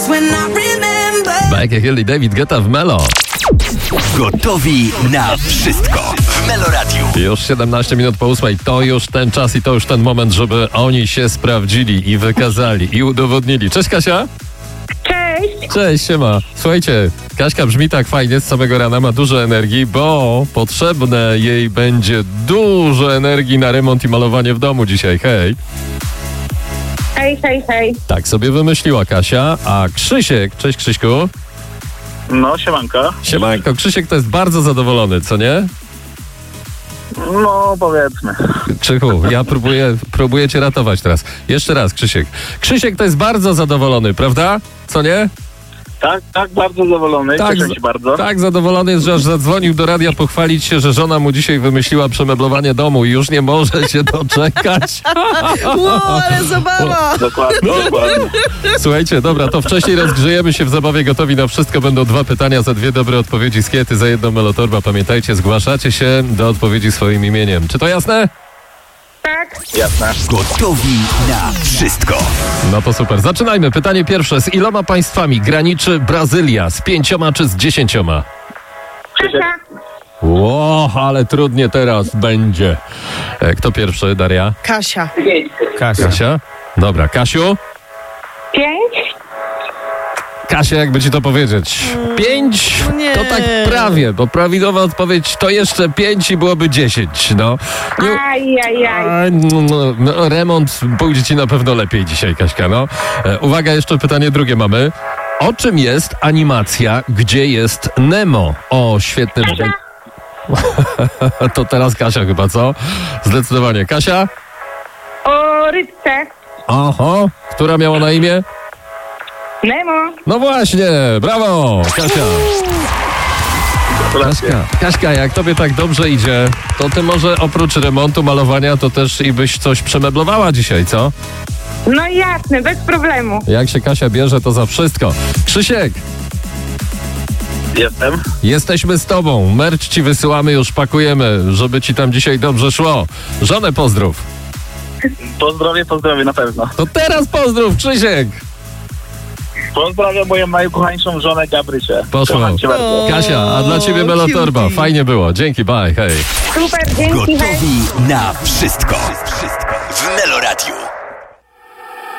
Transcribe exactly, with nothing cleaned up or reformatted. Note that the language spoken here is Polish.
Bajkę Hill i David Guetta w Melo. Gotowi na wszystko w Melo Radio. Już siedemnaście minut po ósmej. To już ten czas i to już ten moment, żeby oni się sprawdzili i wykazali i udowodnili. Cześć, Kasia. Cześć! Cześć, siema. Słuchajcie, Kaśka brzmi tak fajnie z samego rana, ma dużo energii, bo potrzebne jej będzie dużo energii na remont i malowanie w domu dzisiaj. Hej. Hej, hej, hej. Tak sobie wymyśliła Kasia, a Krzysiek, cześć Krzyśku. No, siemanko. Siemanko, Krzysiek to jest bardzo zadowolony, co nie? No, powiedzmy. Krzychu, ja próbuję, próbuję cię ratować teraz. Jeszcze raz, Krzysiek. Krzysiek to jest bardzo zadowolony, prawda? Co nie? Tak, tak, bardzo zadowolony. Tak, Cieszę się bardzo. Tak, zadowolony jest, że aż zadzwonił do radia pochwalić się, że żona mu dzisiaj wymyśliła przemeblowanie domu i już nie może się doczekać. Ło, ale zabawa! Dokładnie, dokładnie. Słuchajcie, dobra, to wcześniej rozgrzejemy się w zabawie Gotowi na wszystko. Będą dwa pytania za dwie dobre odpowiedzi z Kiety, za jedną Melotorba. Pamiętajcie, zgłaszacie się do odpowiedzi swoim imieniem. Czy to jasne? Tak, Jasne. Gotowi na wszystko. No to super. Zaczynajmy. Pytanie pierwsze. Z iloma państwami graniczy Brazylia? Z pięcioma czy z dziesięcioma? Krzysia. Ło, ale trudnie teraz będzie. E, Kto pierwszy, Daria? Kasia. Kasia. Dobra, Kasiu? Pięć. Kasia, jakby ci to powiedzieć. Pięć nie. to tak prawie, bo prawidłowa odpowiedź to jeszcze pięć i byłoby dziesięć. No. Nie, Aj, aj, aj. a, no, no, no, remont pójdzie ci na pewno lepiej dzisiaj, Kaśka. No. E, uwaga, jeszcze pytanie drugie mamy. O czym jest animacja, gdzie jest Nemo? O, świetny... Kasia. To teraz Kasia chyba, co? Zdecydowanie. Kasia? O rybce. Oho, która miała na imię? Nemo. No właśnie, brawo, Kasia. Gratulacje. Kaśka, Kaśka, jak tobie tak dobrze idzie, to ty może oprócz remontu, malowania, to też i byś coś przemeblowała dzisiaj, co? No jasne, bez problemu. Jak się Kasia bierze, to za wszystko. Krzysiek, Jestem. jesteśmy z tobą. Merch ci wysyłamy, już pakujemy, żeby ci tam dzisiaj dobrze szło. Żonę pozdrów. Pozdrowię, pozdrowię na pewno. To teraz pozdrów, Krzysiek. Pozdrawiam moją najukochańszą żonę Gabrysię. Poszło. Kocham cię bardzo. Kasia, a dla ciebie Melotorba. cutie. Fajnie było. Dzięki, bye, hej. Super, dzięki, hej. Gotowi na wszystko. Wszystko w Melo Radio.